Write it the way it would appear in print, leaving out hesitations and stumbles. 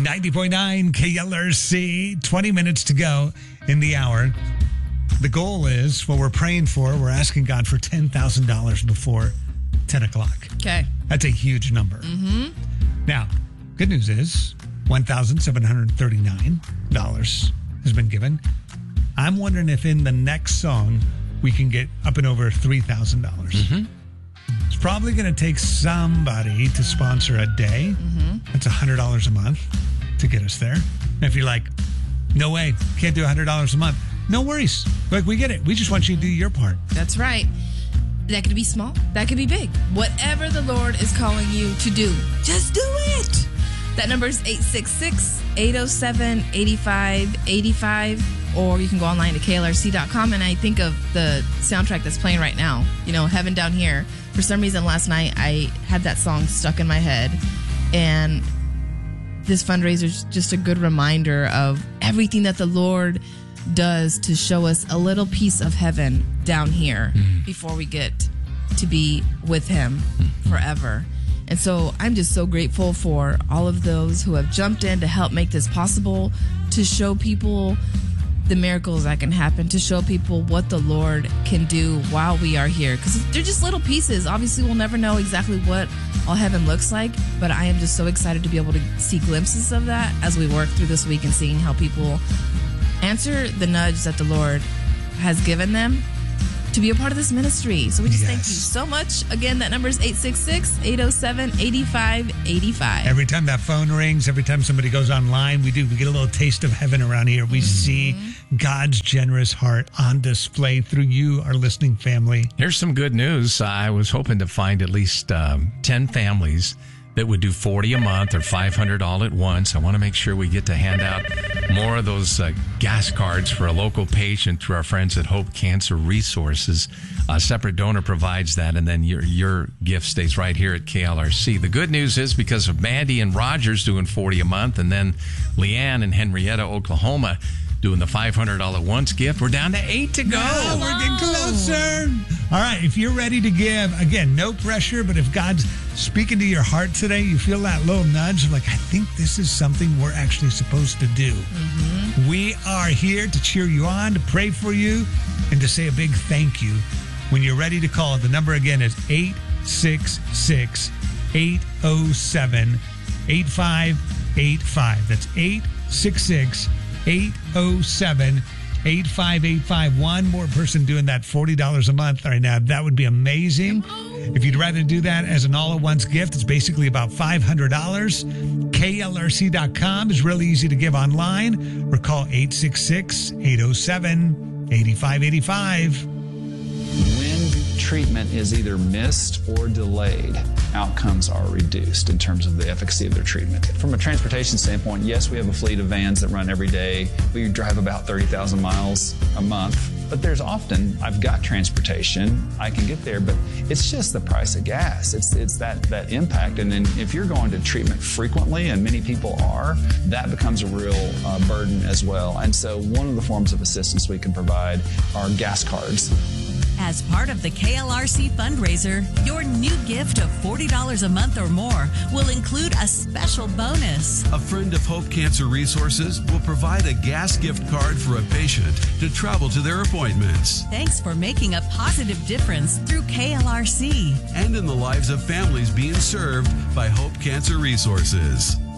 90.9 KLRC, 20 minutes to go in the hour. The goal is, what we're praying for, we're asking God for $10,000 before 10 o'clock. Okay. That's a huge number. Mm-hmm. Now, good news is $1,739 has been given. I'm wondering if in the next song we can get up and over $3,000. Mm-hmm. It's probably going to take somebody to sponsor a day. Mm-hmm. That's $100 a month to get us there. And if you're like, no way, can't do $100 a month. No worries. Like, we get it. We just want you to do your part. That's right. That could be small. That could be big. Whatever the Lord is calling you to do, just do it. That number is 866-807-8585. Or you can go online to KLRC.com. And I think of the soundtrack that's playing right now, Heaven Down Here. For some reason, last night, I had that song stuck in my head. And this fundraiser is just a good reminder of everything that the Lord does to show us a little piece of heaven down here before we get to be with him forever. And so I'm just so grateful for all of those who have jumped in to help make this possible, to show people the miracles that can happen, to show people what the Lord can do while we are here. Because they're just little pieces. Obviously, we'll never know exactly what all heaven looks like, but I am just so excited to be able to see glimpses of that as we work through this week and seeing how people answer the nudge that the Lord has given them to be a part of this ministry. So we just thank you so much. Again, that number is 866-807-8585. Every time that phone rings, every time somebody goes online, we get a little taste of heaven around here. We see God's generous heart on display through you, our listening family. Here's some good news. I was hoping to find at least 10 families that would do 40 a month or 500 all at once. I want to make sure we get to hand out more of those gas cards for a local patient through our friends at Hope Cancer Resources. A separate donor provides that, and then your gift stays right here at KLRC. The good news is, because of Mandy and Rogers doing 40 a month, and then Leanne in Henrietta, Oklahoma, doing the $500 once gift, we're down to 8 to go. No, we're getting closer. All right, if you're ready to give, again, no pressure, but if God's speaking to your heart today, you feel that little nudge, like, I think this is something we're actually supposed to do. Mm-hmm. We are here to cheer you on, to pray for you, and to say a big thank you. When you're ready to call, the number again is 866-807-8585. That's 866-807-8585. One more person doing that $40 a month right now. That would be amazing. If you'd rather do that as an all-at-once gift, it's basically about $500. KLRC.com is really easy to give online, or call 866-807-8585. When treatment is either missed or delayed, outcomes are reduced in terms of the efficacy of their treatment. From a transportation standpoint, yes, we have a fleet of vans that run every day. We drive about 30,000 miles a month. But there's often, I've got transportation, I can get there, but it's just the price of gas. It's that impact. And then if you're going to treatment frequently, and many people are, that becomes a real burden as well. And so one of the forms of assistance we can provide are gas cards. As part of the KLRC fundraiser, your new gift of $40 a month or more will include a special bonus. A friend of Hope Cancer Resources will provide a gas gift card for a patient to travel to their appointments. Thanks for making a positive difference through KLRC. And in the lives of families being served by Hope Cancer Resources.